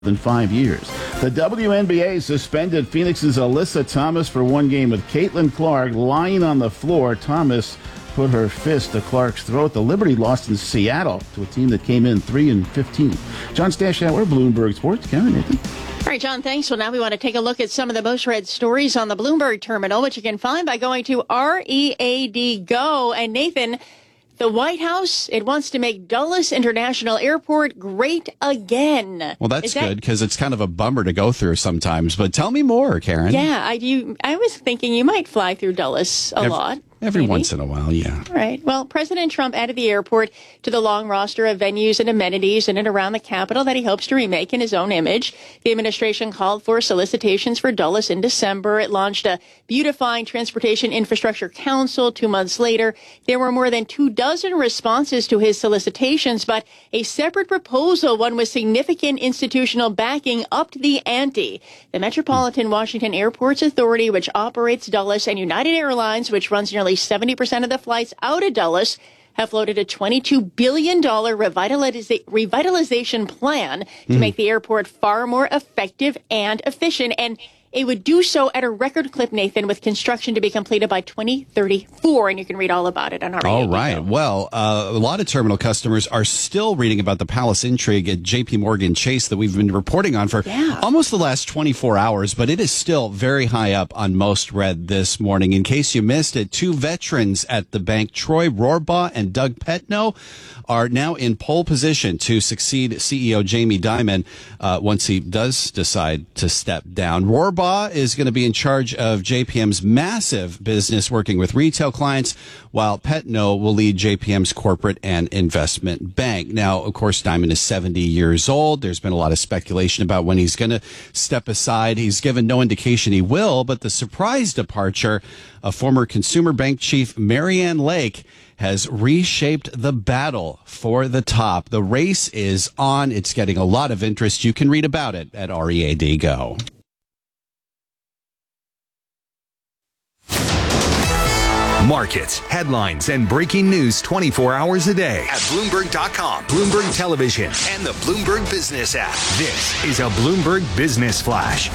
than 5 years. The WNBA suspended Phoenix's Alyssa Thomas for one game with Caitlin Clark lying on the floor. Thomas put her fist to Clark's throat. The Liberty lost in Seattle to a team that came in 3-15. John Stashower, Bloomberg Sports. Karen, Nathan. All right, John, thanks. Well, now we want to take a look at some of the most read stories on the Bloomberg terminal, which you can find by going to READ Go. And Nathan, the White House, it wants to make Dulles International Airport great again. Well, that's good because it's kind of a bummer to go through sometimes. But tell me more, Karen. Yeah, I was thinking you might fly through Dulles a lot. Every once in a while, yeah. All right. Well, President Trump added the airport to the long roster of venues and amenities in and around the Capitol that he hopes to remake in his own image. The administration called for solicitations for Dulles in December. It launched a Beautifying Transportation Infrastructure Council 2 months later. There were more than 24 responses to his solicitations, but a separate proposal, one with significant institutional backing, upped the ante. The Metropolitan Washington Airports Authority, which operates Dulles, and United Airlines, which runs nearly 70% of the flights out of Dulles, have floated a $22 billion revitalization plan to make the airport far more effective and efficient. And it would do so at a record clip, Nathan, with construction to be completed by 2034. And you can read all about it on our All right. Well, a lot of terminal customers are still reading about the Palace intrigue at JP Morgan Chase that we've been reporting on for almost the last 24 hours, but it is still very high up on most read this morning. In case you missed it, two veterans at the bank, Troy Rohrbaugh and Doug Petno, are now in pole position to succeed CEO Jamie Dimon once he does decide to step down. Rohrbaugh is going to be in charge of JPM's massive business working with retail clients, while Petno will lead JPM's corporate and investment bank. Now, of course, Dimon is 70 years old. There's been a lot of speculation about when he's going to step aside. He's given no indication he will, but the surprise departure of former consumer bank chief Marianne Lake has reshaped the battle for the top. The race is on. It's getting a lot of interest. You can read about it at READ Go. Markets, headlines, and breaking news 24 hours a day at Bloomberg.com, Bloomberg Television, and the Bloomberg Business app. This is a Bloomberg Business Flash.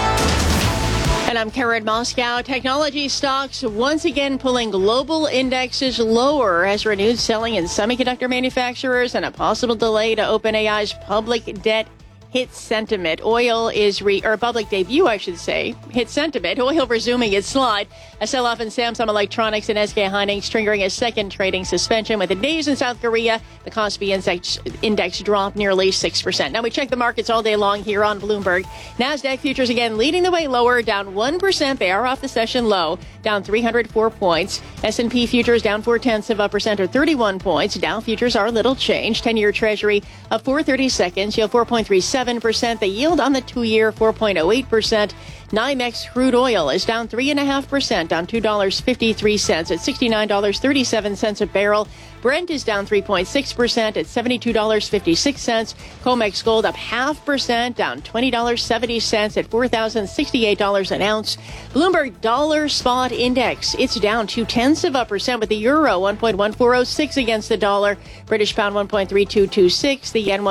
And I'm Karen Moscow. Technology stocks once again pulling global indexes lower as renewed selling in semiconductor manufacturers and a possible delay to OpenAI's public debt hit sentiment. Oil is public debut, I should say, hit sentiment. Oil resuming its slide. A sell-off in Samsung Electronics and SK Hynix triggering a second trading suspension. With the days in South Korea, the Kospi index dropped nearly 6%. Now we check the markets all day long here on Bloomberg. NASDAQ futures again leading the way lower, down 1%. They are off the session low, down 304 points. S&P futures down 0.4% or 31 points. Dow futures are little change. 10-year Treasury of 4.30 yield 4.37%. The yield on the 2-year 4.08%. NYMEX crude oil is down 3.5%, down $2.53 at $69.37 a barrel. Brent is down 3.6% at $72.56. COMEX gold up 0.5%, down $20.70 at $4,068 an ounce. Bloomberg dollar spot index, it's down 0.2% with the euro 1.1406 against the dollar. British pound 1.3226, the yen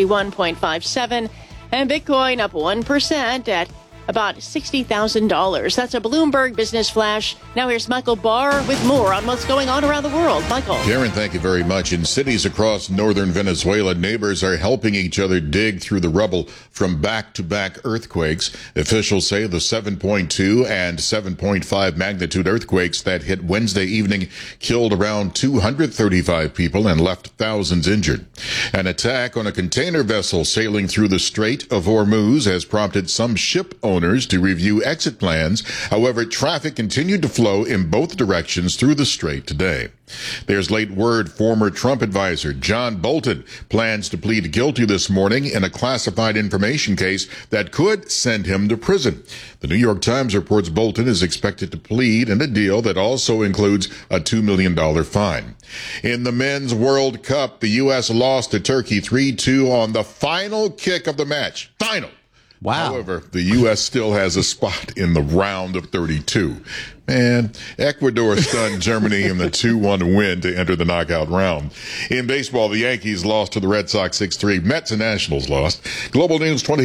161.57, and Bitcoin up 1% at about $60,000. That's a Bloomberg Business Flash. Now here's Michael Barr with more on what's going on around the world. Michael. Karen, thank you very much. In cities across northern Venezuela, neighbors are helping each other dig through the rubble from back-to-back earthquakes. Officials say the 7.2 and 7.5 magnitude earthquakes that hit Wednesday evening killed around 235 people and left thousands injured. An attack on a container vessel sailing through the Strait of Hormuz has prompted some ship owners to review exit plans. However, traffic continued to flow in both directions through the strait today. There's late word former Trump advisor John Bolton plans to plead guilty this morning in a classified information case that could send him to prison. The New York Times reports Bolton is expected to plead in a deal that also includes a $2 million fine. In the Men's World Cup, the U.S. lost to Turkey 3-2 on the final kick of the match. Final. Wow. However, the U.S. still has a spot in the round of 32. Man, Ecuador stunned Germany in the 2-1 win to enter the knockout round. In baseball, the Yankees lost to the Red Sox 6-3. Mets and Nationals lost. Global News 20.